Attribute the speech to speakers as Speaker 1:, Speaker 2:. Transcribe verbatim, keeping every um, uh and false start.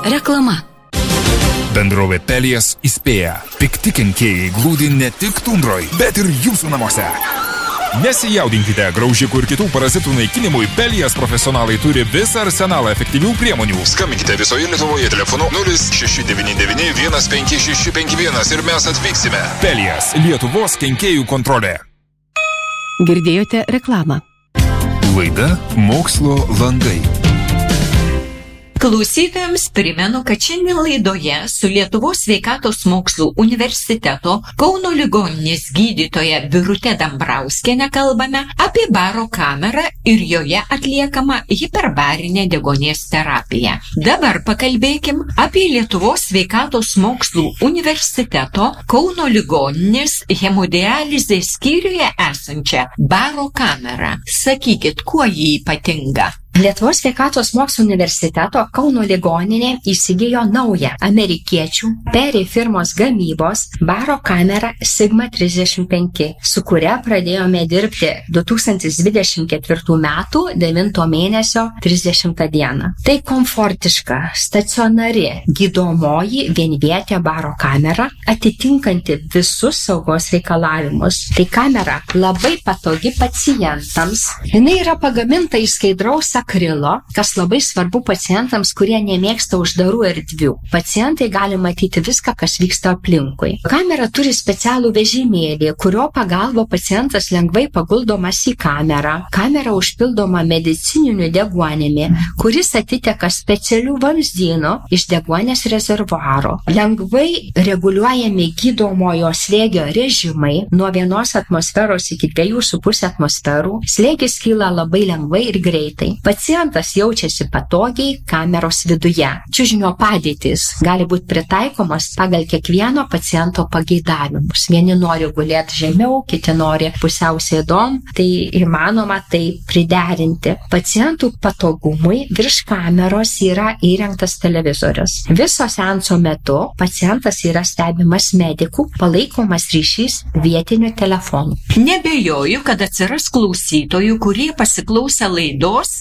Speaker 1: Reklama.
Speaker 2: Bendrovė Pelijas įspėja. Pikti kenkėjai glūdi ne tik tundroj, bet ir jūsų namuose. Nesijaudinkite, graužikų ir kitų parazitų naikinimui Pelijas profesionalai turi visą arsenalą efektyvių priemonių. Skambinkite visoje Lietuvoje telefonu nulis šeši devyni devyni vienas penki šeši penki vienas ir mes atvyksime. Pelijas – Lietuvos kenkėjų kontrolė.
Speaker 1: Girdėjote reklamą.
Speaker 2: Laida Mokslo langai.
Speaker 3: Klausytojams primenu, kad šiandien laidoje su Lietuvos sveikatos mokslų universiteto Kauno ligoninės gydytoja Birute Dambrauskiene kalbame apie baro kamerą ir joje atliekamą hiperbarinę deguonies terapiją. Dabar pakalbėkim apie Lietuvos sveikatos mokslų universiteto Kauno ligoninės hemodializės skyriuje esančią baro kamerą. Sakykit, kuo ji ypatinga?
Speaker 4: Lietuvos sveikatos mokslų universiteto Kauno ligoninė įsigijo naują amerikiečių Peri firmos gamybos baro kamerą Sigma trisdešimt penki, su kuria pradėjome dirbti du tūkstančiai dvidešimt ketvirtų metų devinto mėnesio trisdešimtą dieną. Tai komfortiška, stacionari, gydomoji vienvietė baro kamera, atitinkanti visus saugos reikalavimus. Tai kamera labai patogi pacientams. Jinai yra pagaminta iš skaidraus akrilo, kas labai svarbu pacientams, kurie nemėgsta uždarų erdvių. Pacientai gali matyti viską, kas vyksta aplinkui. Kamera turi specialų vežimėlį, kurio pagalba pacientas lengvai paguldomas į kamerą. Kamera užpildoma medicininiu deguonimi, kuris atiteka specialių vamzdynų iš deguonės rezervuaro. Lengvai reguliuojami gydomojo slėgio režimai nuo vienos atmosferos iki dviejų su pusė atmosferų. Slėgis kyla labai lengvai ir greitai. Pacientas jaučiasi patogiai kameros viduje. Čiužinio padėtys gali būti pritaikomas pagal kiekvieno paciento pageidavimus. Vieni nori gulėti žemiau, kiti nori pusiau sėdom, tai įmanoma tai priderinti. Pacientų patogumui virš kameros yra įrengtas televizorius. Viso seanso metu pacientas yra stebimas medikų, palaikomas ryšys vietiniu telefonu.
Speaker 3: Nebejoju, kad atsiras klausytojų, kurie pasiklausę laidos